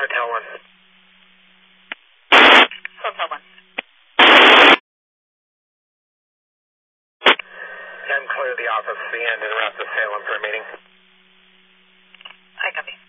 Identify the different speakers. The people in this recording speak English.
Speaker 1: Hotel 1.
Speaker 2: Hotel 1.
Speaker 1: I'm clear the office, the end, interrupt the Salem for a meeting.
Speaker 2: I copy.